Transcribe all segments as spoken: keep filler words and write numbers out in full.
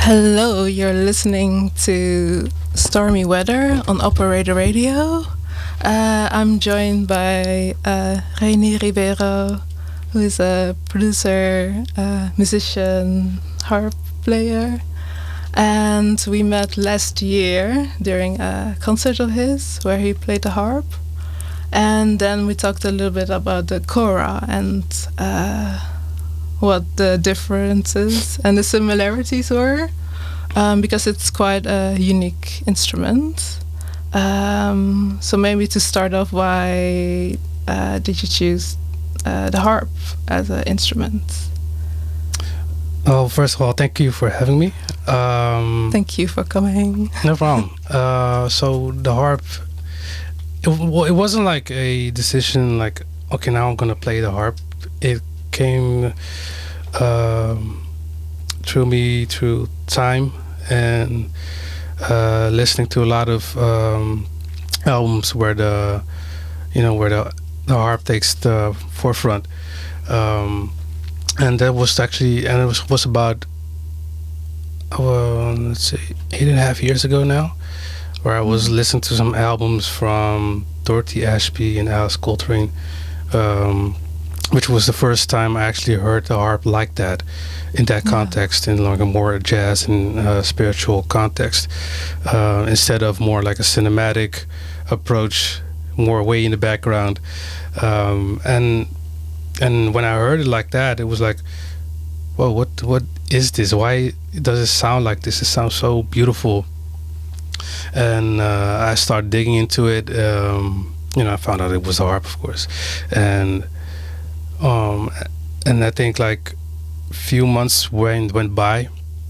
Hello, you're listening to Stormy Weather on Operator Radio. Uh, I'm joined by uh, Reini Ribeiro, who is a producer, uh, musician, harp player. And we met last year during a concert of his where he played the harp. And then we talked a little bit about the kora and uh, what the differences and the similarities were, um, because it's quite a unique instrument. Um, so maybe to start off, why uh, did you choose uh, the harp as an instrument? Well, first of all, thank you for having me. Um, Thank you for coming. No problem. uh, so the harp, it, well, it wasn't like a decision like, okay, now I'm gonna play the harp. It came um, through me through time and uh, listening to a lot of um, albums where the, you know, where the, the harp takes the forefront. Um, and that was actually, and it was, was about, uh, let's see, eight and a half years ago now, where I was Mm. listening to some albums from Dorothy Ashby and Alice Coltrane, um, which was the first time I actually heard the harp like that, in that Yeah. context, in like a more jazz and uh, spiritual context, uh, instead of more like a cinematic approach, more way in the background. Um, and and when I heard it like that, it was like, whoa, what what is this? Why does it sound like this? It sounds so beautiful. And uh, I started digging into it. Um, you know, I found out it was a harp, of course, and um, and I think like a few months went went by,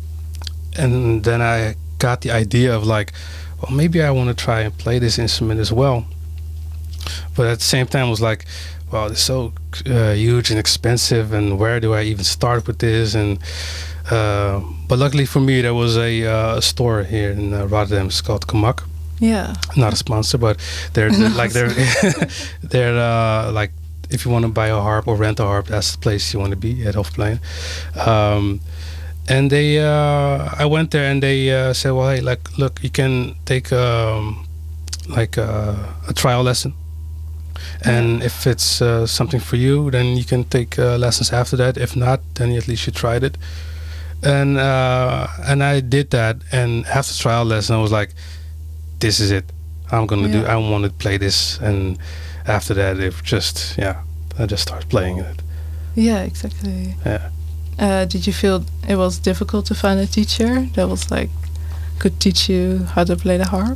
and then I got the idea of like, well, maybe I want to try and play this instrument as well. But at the same time, it was like, wow, it's so uh, huge and expensive, and where do I even start with this? And uh, but luckily for me, there was a uh, store here in uh, Rotterdam. It's called Kamak. Yeah. Not a sponsor, but they're, they're like they're they're uh, like, if you want to buy a harp or rent a harp, that's the place you want to be at Hofplein. Um, and they, uh, I went there and they uh, said, well, hey, like, look, you can take um, like uh, a trial lesson. And Yeah. if it's uh, something for you, then you can take uh, lessons after that. If not, then at least you tried it. And uh, and I did that. And after trial lesson, I was like, this is it. I'm gonna do. Yeah. I want to play this. And after that, it just yeah, I just started playing it. Yeah, exactly. Yeah. Uh, did you feel it was difficult to find a teacher that was like could teach you how to play the harp?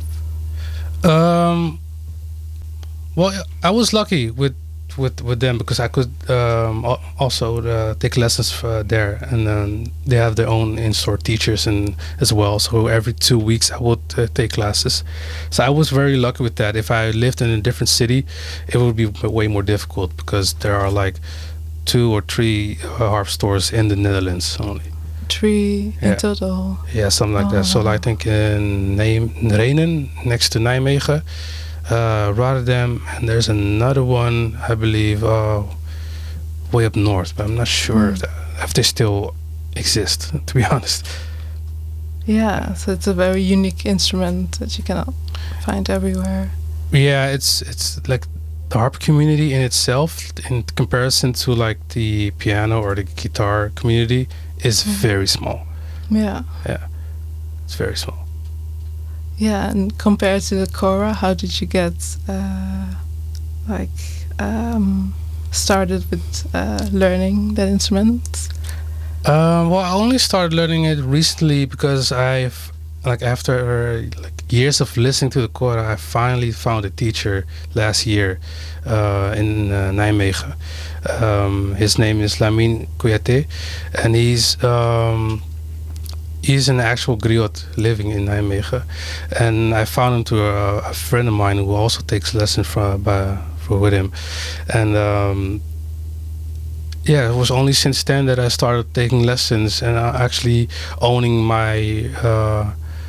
Um. Well, I was lucky with with with them because I could um, al- also uh, take lessons uh, there, and um, they have their own in-store teachers and as well. So every two weeks I would uh, take classes. So I was very lucky with that. If I lived in a different city, it would be way more difficult because there are like two or three uh, harp stores in the Netherlands only. Three Yeah. in total. Yeah, something like that. So Oh. I think in Nijm- Renen, next to Nijmegen, uh, Rotterdam, and there's another one, I believe, uh, way up north, but I'm not sure Mm. if, that, if they still exist, to be honest. Yeah, so it's a very unique instrument that you cannot find everywhere. Yeah, it's it's like the harp community in itself, in comparison to like the piano or the guitar community, is Mhm. very small. Yeah. It's very small. Yeah, and compared to the kora, how did you get uh, like um, started with uh, learning that instrument? Um, well, I only started learning it recently because I've like after uh, like years of listening to the kora, I finally found a teacher last year uh, in uh, Nijmegen. Um, his name is Lamine Kouyaté, and he's um, he's an actual griot living in Nijmegen, and I found him through a, a friend of mine who also takes lessons from by, for with him, and. Um, yeah, it was only since then that I started taking lessons and uh, actually owning my uh,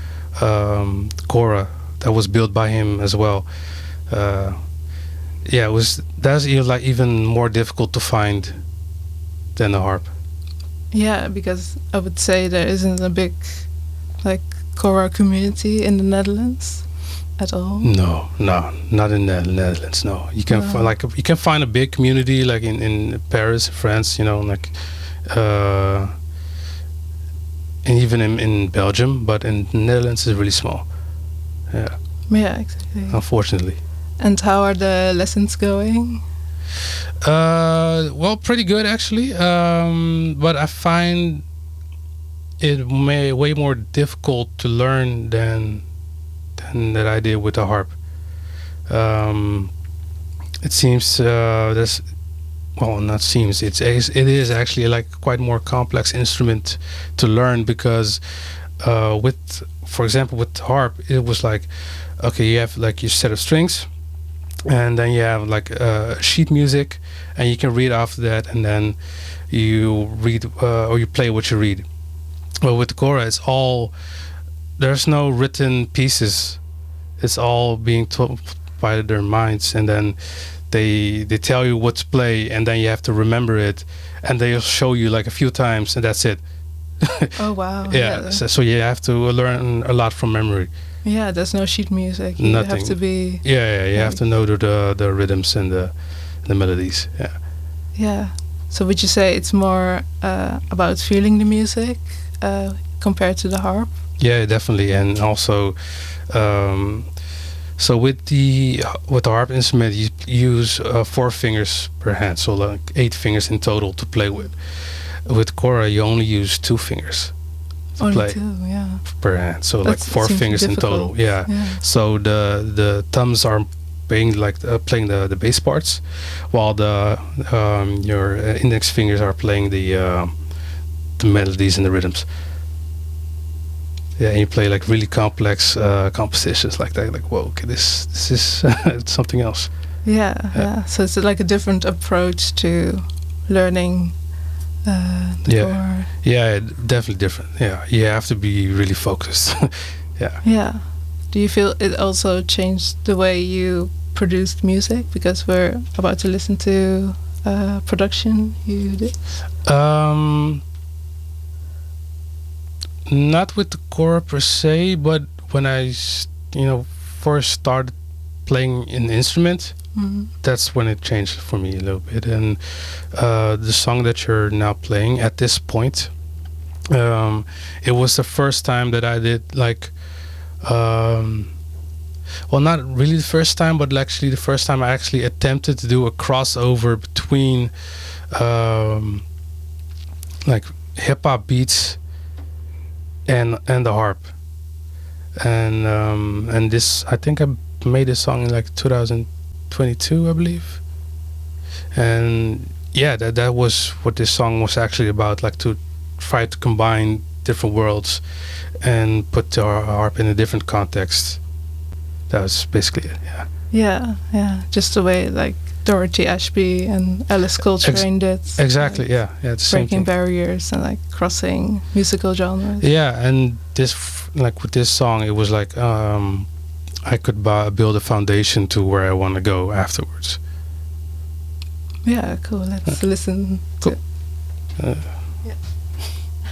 um, kora that was built by him as well. Uh, yeah, it was that's even like even more difficult to find than the harp. Yeah, because I would say there isn't a big like Kora community in the Netherlands at all? No, no, not in the Netherlands. No, you can No. find like you can find a big community like in in Paris, France. You know, like, uh, and even in in Belgium, but in the Netherlands is really small. Yeah, Yeah, exactly. unfortunately. And how are the lessons going? Uh, well, pretty good actually. Um, but I find it may way more difficult to learn than than that I did with the harp. Um, it seems uh, there's well, not seems it's it is actually like quite more complex instrument to learn because uh, with, for example, with the harp, it was like, okay, you have like your set of strings, and then you have like uh, sheet music, and you can read after that, and then you read uh, or you play what you read. Well, with the Kora, it's all, there's no written pieces. It's all being told by their minds, and then they they tell you what to play, and then you have to remember it, and they'll show you like a few times, and that's it. Oh wow! Yeah, Yeah, so, so you have to learn a lot from memory. yeah. There's no sheet music. You Nothing. have to be. Yeah, yeah, you have Like- to know the the, the rhythms and the the melodies. Yeah. Yeah. So would you say it's more uh, about feeling the music uh, compared to the harp? Yeah, definitely, and also, um, so with the with the harp instrument, you use uh, four fingers per hand, so like eight fingers in total to play with. With Kora, you only use two fingers to Only play two. Yeah. per hand, so That's- like four seems fingers in difficult. total. Yeah. Yeah. So the the thumbs are playing like uh, playing the the bass parts, while the um, your uh, index fingers are playing the uh, the melodies and the rhythms. Yeah, and you play like really complex uh, compositions like that. Like, whoa, okay, this this is it's something else. Yeah, Yeah. yeah. So it's like a different approach to learning uh, the Yeah. Kora. Yeah, definitely different. Yeah, you have to be really focused. Yeah. Yeah. Do you feel it also changed the way you produced music? Because we're about to listen to uh, production you did. Um, not with the Kora per se, but when I, s- you know, first started playing an instrument, Mm. that's when it changed for me a little bit. And uh, the song that you're now playing at this point, um, it was the first time that I did like, um, well, not really the first time, but actually the first time I actually attempted to do a crossover between um, like hip hop beats and and the harp. And um, and this, I think I made this song in like two thousand twenty-two, I believe. And yeah, that that was what this song was actually about, like to try to combine different worlds and put our harp in a different context. That was basically it. Yeah. Yeah, yeah. Just the way like Dorothy Ashby and Alice Coltrane did. Exactly. like, Yeah. Yeah. It's the same breaking thing. barriers and like crossing musical genres. Yeah, and this f- like with this song, it was like um, I could bu- build a foundation to where I want to go afterwards. Yeah, cool. Let's listen Cool. to Uh, Yeah.